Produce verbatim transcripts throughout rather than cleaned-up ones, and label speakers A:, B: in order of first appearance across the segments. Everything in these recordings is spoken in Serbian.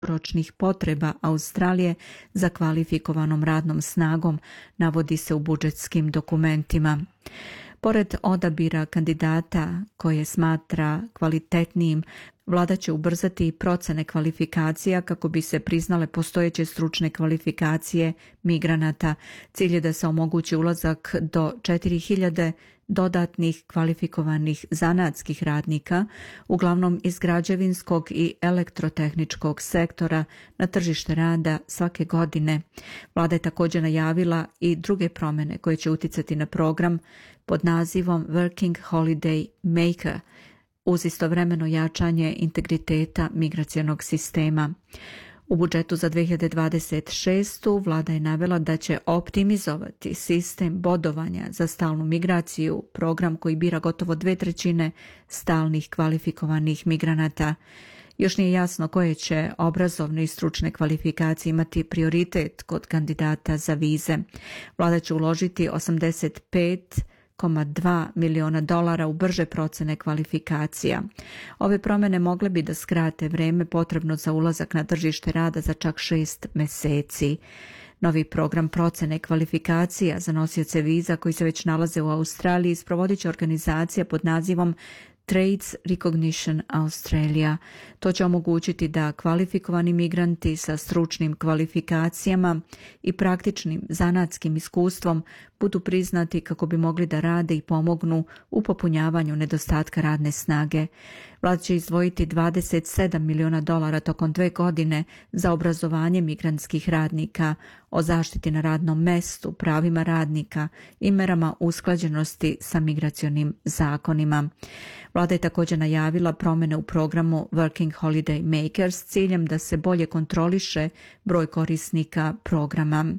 A: ročnih potreba Australije za kvalifikovanom radnom snagom, navodi se u budžetskim dokumentima. Pored odabira kandidata koje smatra kvalitetnijim, vlada će ubrzati i procene kvalifikacija kako bi se priznale postojeće stručne kvalifikacije migranata. Cilj je da se omogući ulazak do četiri hiljade dodatnih kvalifikovanih zanatskih radnika, uglavnom iz građevinskog i elektrotehničkog sektora, na tržište rada svake godine. Vlada je također najavila i druge promjene koje će uticati na program pod nazivom Working Holiday Maker, uz istovremeno jačanje integriteta migracionog sistema. U budžetu za dve hiljade dvadeset šestu vlada je navela da će optimizovati sistem bodovanja za stalnu migraciju, program koji bira gotovo dve trećine stalnih kvalifikovanih migranata. Još nije jasno koje će obrazovne i stručne kvalifikacije imati prioritet kod kandidata za vize. Vlada će uložiti osamdeset pet zarez dva miliona dolara u brže procene kvalifikacija. Ove promjene mogle bi da skrate vreme potrebno za ulazak na tržište rada za čak šest meseci. Novi program procene kvalifikacija za nosioce viza koji se već nalaze u Australiji sprovodit će organizacija pod nazivom Trades Recognition Australia. To će omogućiti da kvalifikovani migranti sa stručnim kvalifikacijama i praktičnim zanatskim iskustvom budu priznati kako bi mogli da rade i pomognu u popunjavanju nedostatka radne snage. Vlada će izdvojiti dvadeset sedam miliona dolara tokom dve godine za obrazovanje migrantskih radnika, o zaštiti na radnom mestu, pravima radnika i merama usklađenosti sa migracionim zakonima. Vlada je također najavila promjene u programu Working Holiday Maker s ciljem da se bolje kontroliše broj korisnika programa.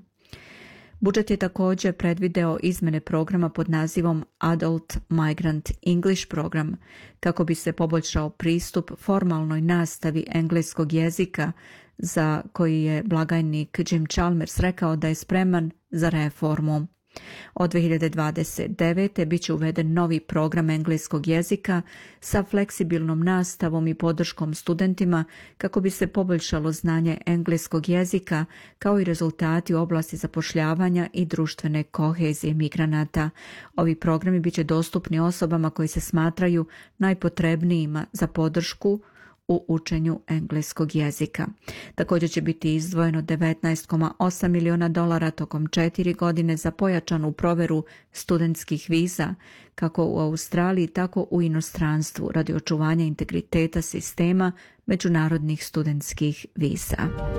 A: Budžet je također predvideo izmene programa pod nazivom Adult Migrant English Program kako bi se poboljšao pristup formalnoj nastavi engleskog jezika, za koji je blagajnik Jim Chalmers rekao da je spreman za reformu. Od dve hiljade dvadeset devete bit će uveden novi program engleskog jezika sa fleksibilnom nastavom i podrškom studentima kako bi se poboljšalo znanje engleskog jezika kao i rezultati u oblasti zapošljavanja i društvene kohezije migranata. Ovi programi bit će dostupni osobama koji se smatraju najpotrebnijima za podršku u učenju engleskog jezika. Također će biti izdvojeno devetnaest zarez osam miliona dolara tokom četiri godine za pojačanu proveru studentskih viza kako u Australiji tako u inostranstvu radi očuvanja integriteta sistema međunarodnih studentskih viza.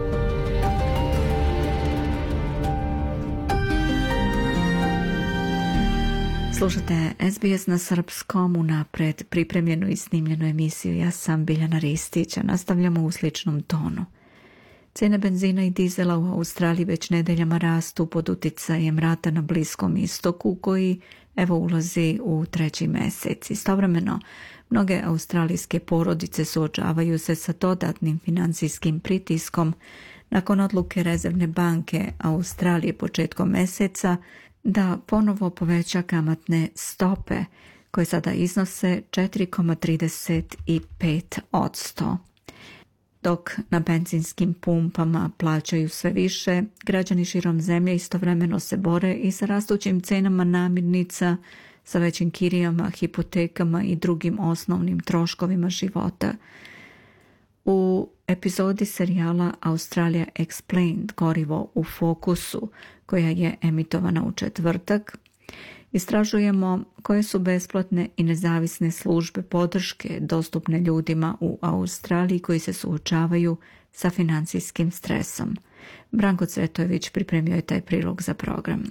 A: Slušate S B S na srpskom, unapred pripremljenu i snimljenu emisiju. Ja sam Biljana Ristić, a nastavljamo u sličnom tonu. Cijene benzina i dizela u Australiji već nedeljama rastu pod uticajem rata na Bliskom istoku koji evo ulazi u treći mjesec. Istovremeno, mnoge australijske porodice suočavaju se sa dodatnim financijskim pritiskom nakon odluke Rezervne banke Australije početkom mjeseca da ponovo poveća kamatne stope koje sada iznose četiri zarez trideset pet posto. Dok na benzinskim pumpama plaćaju sve više, građani širom zemlje istovremeno se bore i sa rastućim cenama namirnica, sa većim kirijama, hipotekama i drugim osnovnim troškovima života. U epizodi serijala Australia Explained, gorivo u fokusu, koja je emitovana u četvrtak, istražujemo koje su besplatne i nezavisne službe podrške dostupne ljudima u Australiji koji se suočavaju sa financijskim stresom. Branko Cvetojević pripremio je taj prilog za program.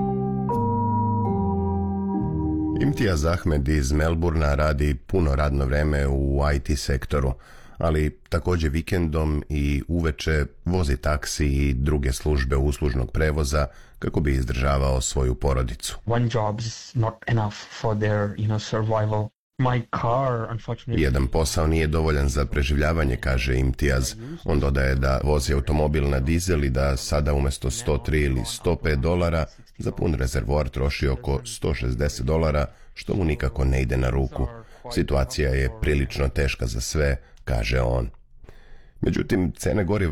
B: Imtijaz Ahmed iz Melburna radi puno radno vreme u I T sektoru, ali također vikendom i uveče vozi taksi i druge službe uslužnog prevoza kako bi izdržavao svoju porodicu.
C: One job is not enough for their, you know, survival. My car, unfortunately...
B: Jedan posao nije dovoljan za preživljavanje, kaže Imtijaz. On dodaje da vozi automobil na dizel i da sada umjesto sto tri ili sto pet dolara za pun rezervoar troši oko sto šezdeset dolara, što mu nikako ne ide na ruku. Situacija je prilično teška za sve, kaže on. Međutim, cene goriva